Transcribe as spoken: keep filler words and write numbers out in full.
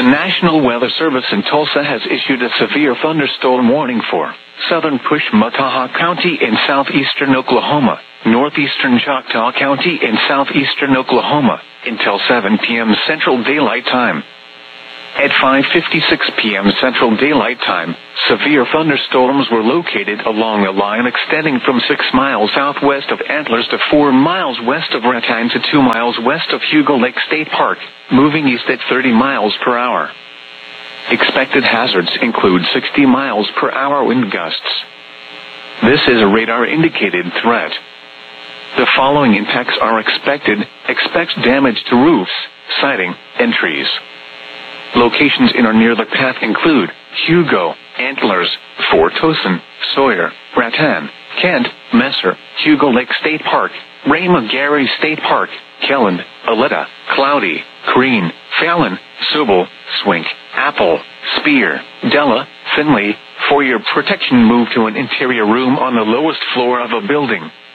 The National Weather Service in Tulsa has issued a severe thunderstorm warning for southern Pushmataha County in southeastern Oklahoma, northeastern Choctaw County in southeastern Oklahoma, until seven p.m. Central Daylight Time. At five fifty-six p.m. Central Daylight Time, severe thunderstorms were located along a line extending from six miles southwest of Antlers to four miles west of Rattan to two miles west of Hugo Lake State Park, moving east at thirty miles per hour. Expected hazards include sixty miles per hour wind gusts. This is a radar-indicated threat. The following impacts are expected. Expect damage to roofs, siding, and trees. Locations in or near the path include Hugo, Antlers, Fort Tosin, Sawyer, Rattan, Kent, Messer, Hugo Lake State Park, Ray McGarry State Park, Kelland, Aletta, Cloudy, Green, Fallon, Subel, Swink, Apple, Spear, Della, Finley. For your protection, move to an interior room on the lowest floor of a building.